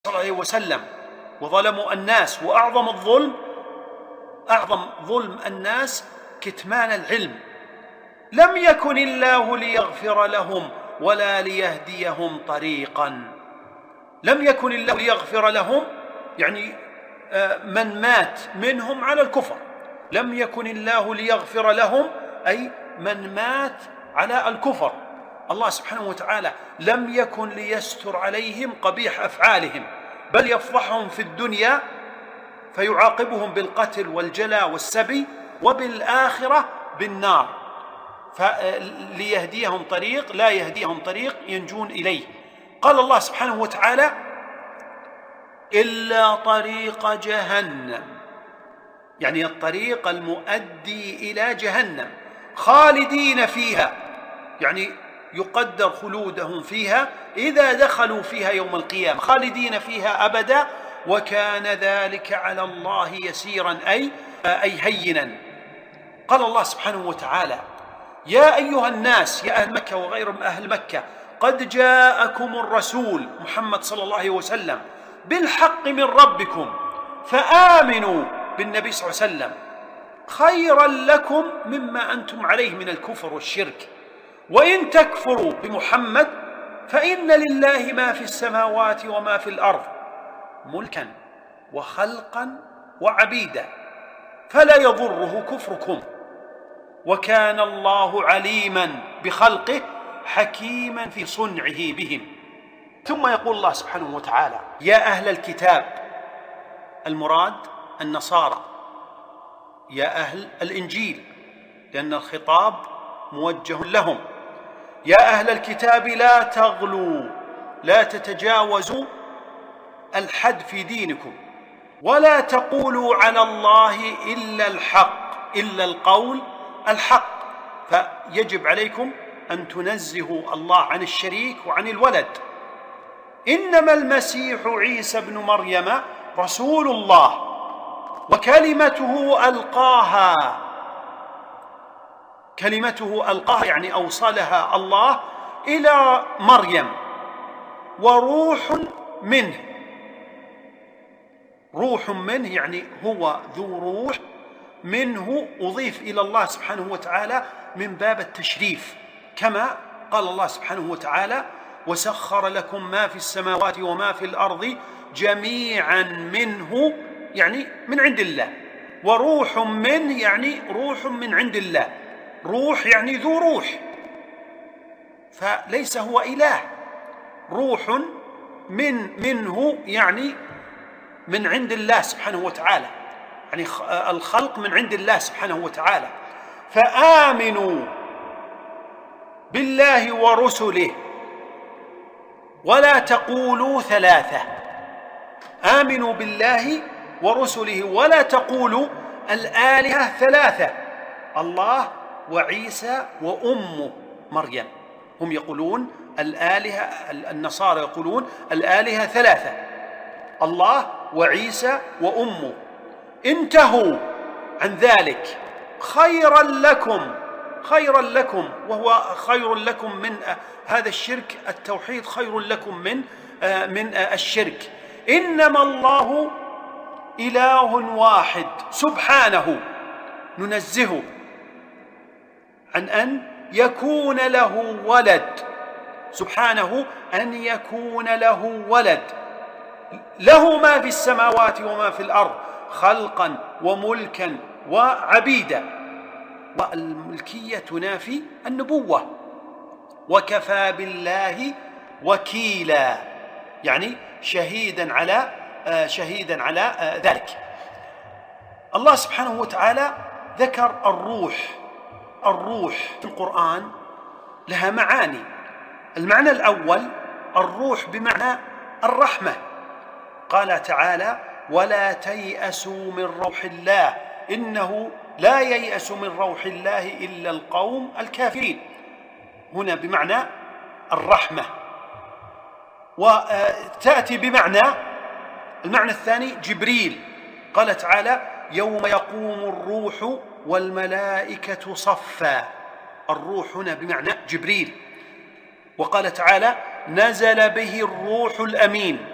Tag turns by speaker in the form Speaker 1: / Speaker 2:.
Speaker 1: صلى الله عليه وسلم وظلموا الناس، وأعظم ظلم الناس كتمان العلم. لم يكن الله ليغفر لهم ولا ليهديهم طريقا. لم يكن الله ليغفر لهم، يعني من مات منهم على الكفر. لم يكن الله ليغفر لهم أي من مات على الكفر. الله سبحانه وتعالى لم يكن ليستر عليهم قبيح أفعالهم، بل يفضحهم في الدنيا فيعاقبهم بالقتل والجلاء والسبي، وبالآخرة بالنار. فليهديهم طريق لا يهديهم طريق ينجون إليه. قال الله سبحانه وتعالى: إلا طريق جهنم، يعني الطريق المؤدي إلى جهنم، خالدين فيها، يعني يقدر خلودهم فيها إذا دخلوا فيها يوم القيامة، خالدين فيها أبدا، وكان ذلك على الله يسيرا أي هينا. قال الله سبحانه وتعالى: يا أيها الناس، يا أهل مكة وغير أهل مكة، قد جاءكم الرسول محمد صلى الله عليه وسلم بالحق من ربكم فآمنوا بالنبي صلى الله عليه وسلم خيرا لكم مما أنتم عليه من الكفر والشرك، وإن تكفروا بمحمد فإن لله ما في السماوات وما في الأرض ملكا وخلقا وعبيدا فلا يضره كفركم، وكان الله عليما بخلقه حكيما في صنعه بهم. ثم يقول الله سبحانه وتعالى: يا أهل الكتاب، المراد النصارى، يا أهل الإنجيل، لأن الخطاب موجه لهم. يا أهل الكتاب لا تغلوا، لا تتجاوزوا الحد في دينكم، ولا تقولوا على الله إلا الحق، إلا القول الحق. فيجب عليكم أن تنزهوا الله عن الشريك وعن الولد. إنما المسيح عيسى بن مريم رسول الله وكلمته ألقاها، كلمته ألقاها يعني أوصلها الله إلى مريم، وروح منه. روح منه يعني هو ذو روح منه، أضيف إلى الله سبحانه وتعالى من باب التشريف، كما قال الله سبحانه وتعالى: وسخر لكم ما في السماوات وما في الأرض جميعا منه، يعني من عند الله، وروح منه يعني روح من عند الله. روح يعني ذو روح، فليس هو إله. روح منه يعني من عند الله سبحانه وتعالى، يعني الخلق من عند الله سبحانه وتعالى. فآمنوا بالله ورسله ولا تقولوا ثلاثة. آمنوا بالله ورسله ولا تقولوا الآلهة ثلاثة، الله وعيسى وأمه مريم. هم يقولون الآلهة، النصارى يقولون الآلهة ثلاثة، الله وعيسى وأمه. انتهوا عن ذلك خيرا لكم، خيرا لكم، وهو خير لكم من هذا الشرك. التوحيد خير لكم من الشرك. إنما الله إله واحد سبحانه، ننزهه عن أن يكون له ولد، سبحانه أن يكون له ولد. له ما في السماوات وما في الأرض خلقا وملكا وعبيدا، والملكية تنافي النبوة. وكفى بالله وكيلا، يعني شهيدا على ذلك. الله سبحانه وتعالى ذكر الروح في القرآن لها معاني. المعنى الأول الروح بمعنى الرحمة. قال تعالى: ولا تيأسوا من روح الله إنه لا ييأس من روح الله إلا القوم الكافرين. هنا بمعنى الرحمة. وتأتي بمعنى المعنى الثاني جبريل. قال تعالى: يوم يقوم الروح والملائكة صفا. الروح هنا بمعنى جبريل. وقال تعالى: نزل به الروح الأمين